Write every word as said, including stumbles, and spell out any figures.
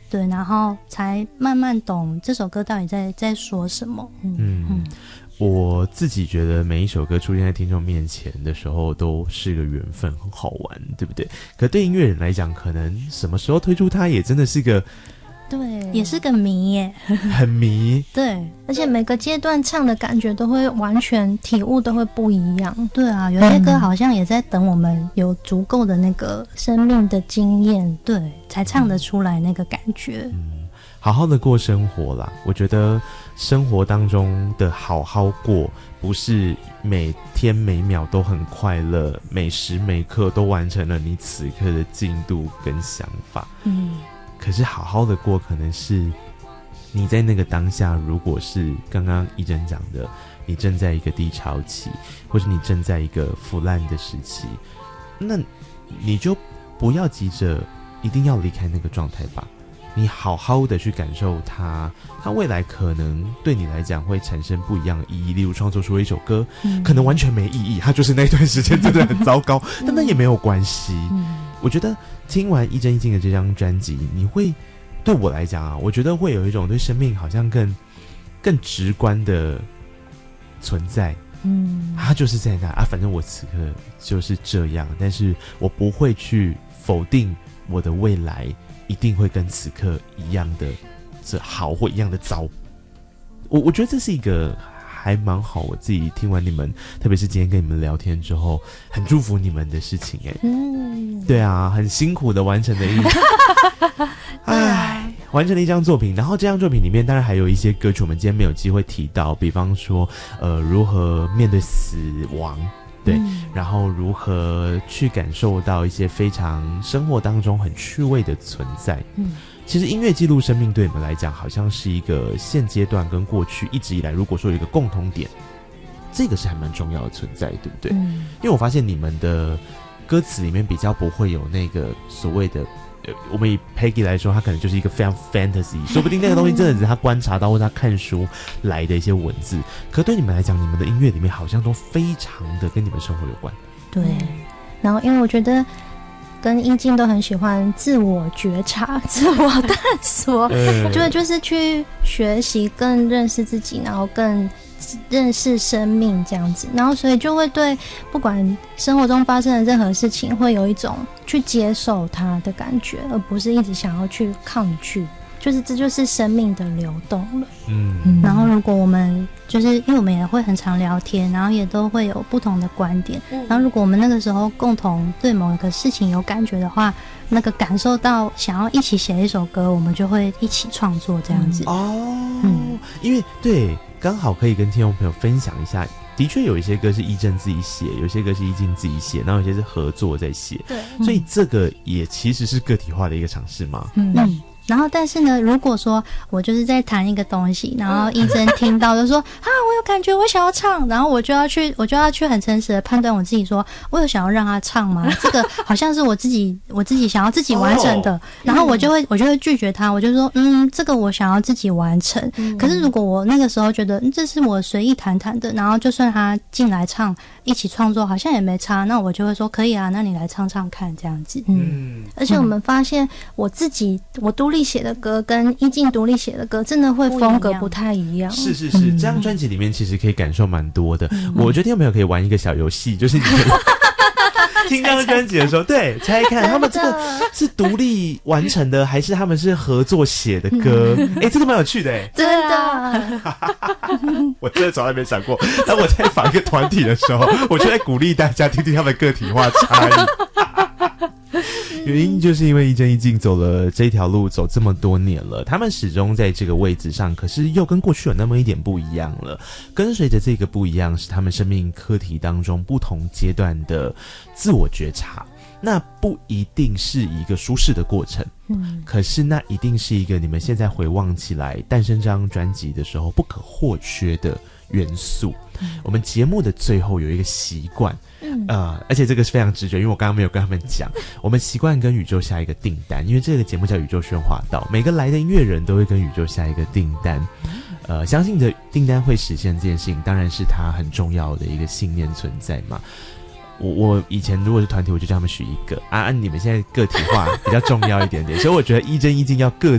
对，然后才慢慢懂这首歌到底在在说什么。嗯嗯。嗯， 我自己觉得每一首歌出现在听众面前的时候都是个缘分，很好玩，对不对？可对音乐人来讲，可能什么时候推出它也真的是个， 对，也是个谜耶， 很迷。 对，而且每个阶段唱的感觉都会完全体悟都会不一样。 对啊，有些歌好像也在等我们有足够的那个生命的经验，对，才唱得出来那个感觉。 嗯，好好的过生活啦，我觉得生活当中的好好过，不是每天每秒都很快乐，每时每刻都完成了你此刻的进度跟想法。嗯。可是好好的过，可能是你在那个当下，如果是刚刚一真讲的，你正在一个低潮期，或是你正在一个腐烂的时期，那你就不要急着一定要离开那个状态吧。你好好的去感受它，它未来可能对你来讲会产生不一样的意义。例如创作出了一首歌，嗯、可能完全没意义，它就是那段时间真的很糟糕，嗯、但那也没有关系。嗯、我觉得听完一真一静的这张专辑，你会对我来讲啊，我觉得会有一种对生命好像更更直观的存在。嗯，它就是在那啊，反正我此刻就是这样，但是我不会去否定我的未来一定会跟此刻一样的这好或一样的糟。我我觉得这是一个还蛮好，我自己听完你们，特别是今天跟你们聊天之后，很祝福你们的事情哎、欸。嗯，对啊，很辛苦的完成的一，哎，完成了一张作品。然后这张作品里面当然还有一些歌曲，我们今天没有机会提到，比方说呃如何面对死亡。对、嗯，然后如何去感受到一些非常生活当中很趣味的存在。嗯，其实音乐记录生命对你们来讲，好像是一个现阶段跟过去一直以来，如果说有一个共同点，这个是还蛮重要的存在，对不对？嗯，因为我发现你们的歌词里面比较不会有那个所谓的。呃，我们以 Peggy 来说，他可能就是一个非常 fantasy， 说不定那个东西真的只是他观察到或他看书来的一些文字。可对你们来讲，你们的音乐里面好像都非常的跟你们生活有关。 对，然后因为我觉得跟一静都很喜欢自我觉察、自我探索，就就是去学习，更认识自己，然后更认识生命这样子，然后所以就会对不管生活中发生的任何事情，会有一种去接受它的感觉，而不是一直想要去抗拒。就是这就是生命的流动了。嗯，然后如果我们就是因为我们也会很常聊天，然后也都会有不同的观点，嗯、然后如果我们那个时候共同对某一个事情有感觉的话，那个感受到想要一起写一首歌，我们就会一起创作这样子。嗯、 哦，嗯，因为对，刚好可以跟听众朋友分享一下。的确有一些歌是一真自己写，有些歌是一静自己写，然后有些是合作在写。对，所以这个也其实是个体化的一个尝试嘛。 嗯。嗯，然后但是呢，如果说我就是在弹一个东西，然后一真听到就说啊我有感觉我想要唱，然后我就要去我就要去很诚实的判断我自己，说我有想要让他唱吗？这个好像是我自己我自己想要自己完成的，哦、然后我就会我就会拒绝他，我就说嗯这个我想要自己完成。嗯、可是如果我那个时候觉得、嗯、这是我随意弹弹的，然后就算他进来唱一起创作好像也没差，那我就会说可以啊，那你来唱唱看这样子。嗯，而且我们发现我自己我独立写的歌跟一静独立写的歌真的会风格不太一样。 是是是，嗯、这张专辑里面其实可以感受蛮多的。嗯、我觉得听众朋友可以玩一个小游戏，就是你可以听这张专辑的时候，对，猜看他们这个是独立完成的，还是他们是合作写的歌？哎、欸，这个蛮有趣的、欸，哎， 真的。 我真的从来没想过，当我在访一个团体的时候，我就在鼓励大家听听他们个体化差异。原因就是因为一真一静走了这条路走这么多年了，他们始终在这个位置上，可是又跟过去有那么一点不一样了。跟随着这个不一样，是他们生命课题当中不同阶段的自我觉察。那不一定是一个舒适的过程，嗯，可是那一定是一个你们现在回望起来诞生这张专辑的时候不可或缺的元素。嗯、我们节目的最后有一个习惯，嗯，呃，而且这个是非常直觉，因为我刚刚没有跟他们讲，我们习惯跟宇宙下一个订单，因为这个节目叫宇宙喧哗道，每个来的音乐人都会跟宇宙下一个订单，呃，相信的订单会实现这件事情，当然是它很重要的一个信念存在嘛。我我以前如果是团体，我就叫他们许一个啊，你们现在个体化比较重要一点点，所以我觉得一真一静要个